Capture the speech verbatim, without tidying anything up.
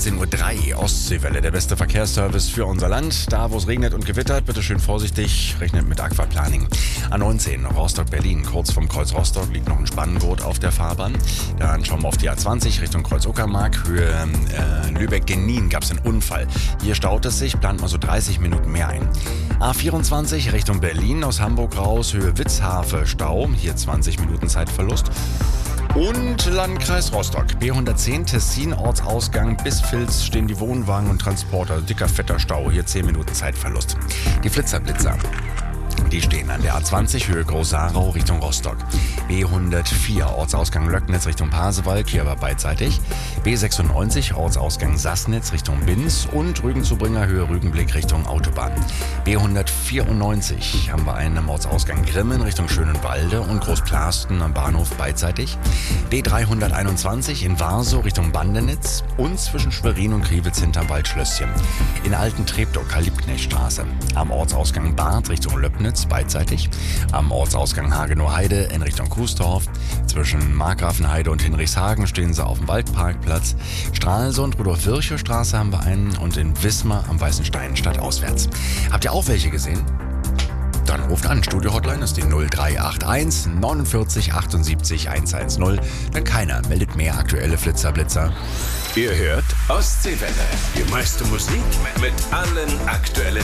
dreizehn Uhr drei, Ostseewelle, der beste Verkehrsservice für unser Land. Da, wo es regnet und gewittert, bitte schön vorsichtig, rechnet mit Aquaplaning. A neunzehn, Rostock-Berlin, kurz vom Kreuz Rostock liegt noch ein Spannengurt auf der Fahrbahn. Dann schauen wir auf die A zwanzig Richtung Kreuz Uckermark, Höhe äh, Lübeck-Genin gab es einen Unfall. Hier staut es sich, plant mal so dreißig Minuten mehr ein. A vierundzwanzig Richtung Berlin, aus Hamburg raus, Höhe Witzhafe, Stau, hier zwanzig Minuten Zeitverlust. Und Landkreis Rostock, B hundertzehn, Tessin, Ortsausgang bis Vils stehen die Wohnwagen und Transporter. Dicker, fetter Stau, hier zehn Minuten Zeitverlust. Die Flitzerblitzer, die stehen an der A zwanzig, Höhe Großarau Richtung Rostock. B hundertvier, Ortsausgang Löcknitz Richtung Pasewalk, hier aber beidseitig. B sechsundneunzig, Ortsausgang Sassnitz Richtung Binz und Rügenzubringer, Höhe Rügenblick Richtung Autobahn. B hundertvierundneunzig haben wir einen am Ortsausgang Grimmen Richtung Schönenwalde und Großplasten am Bahnhof beidseitig. B dreihunderteinundzwanzig in Warsow Richtung Bandenitz und zwischen Schwerin und Kriwitz hinterm Waldschlösschen. In Alten-Treptow, Karl-Liebknecht-Straße. Am Ortsausgang Barth Richtung Löbnitz beidseitig. Am Ortsausgang Hagenow-Heide in Richtung Kuesdorf. Zwischen Markgrafenheide und Hinrichshagen stehen sie auf dem Waldparkplatz. Stralsund, Rudolf-Virchow-Straße haben wir einen und in Wismar am Weißen Stein stadtauswärts. Habt ihr auch welche gesehen? Dann ruft an. Studio-Hotline ist die null drei acht eins neunundvierzig achtundsiebzig hundertzehn. Denn keiner meldet mehr aktuelle Flitzerblitzer. Ihr hört Ostseewelle. Die meiste Musik mit allen aktuellen